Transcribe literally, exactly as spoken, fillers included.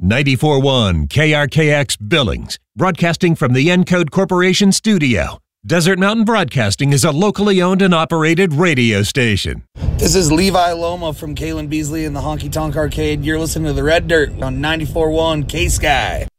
ninety-four point one K R K X Billings, broadcasting from the Encode Corporation studio. Desert Mountain Broadcasting is a locally owned and operated radio station. This is Levi Loma from Kalen Beasley in the Honky Tonk Arcade. You're listening to The Red Dirt on ninety-four point one K-Sky.